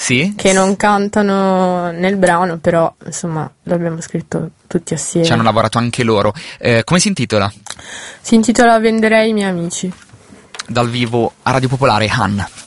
Sì? Che non cantano nel brano, però insomma l'abbiamo scritto tutti assieme. Ci hanno lavorato anche loro. Come si intitola? Si intitola Venderei i miei amici. Dal vivo a Radio Popolare, Han.